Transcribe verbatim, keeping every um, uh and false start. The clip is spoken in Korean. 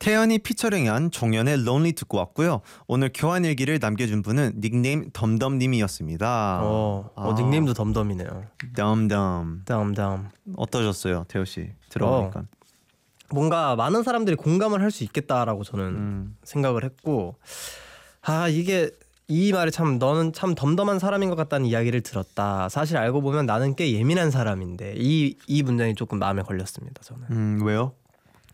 태연이 피처링한 종현의 Lonely 듣고 왔고요. 오늘 교환 일기를 남겨준 분은 닉네임 덤덤님이었습니다. 어, 아. 어 닉네임도 덤덤이네요. 덤덤. 덤덤. 어떠셨어요, 태호 씨? 들어보니까. 어, 뭔가 많은 사람들이 공감을 할 수 있겠다라고 저는 음. 생각을 했고, 아 이게 이 말이 참 너는 참 덤덤한 사람인 것 같다는 이야기를 들었다. 사실 알고 보면 나는 꽤 예민한 사람인데 이, 이 문장이 조금 마음에 걸렸습니다. 저는. 음, 왜요?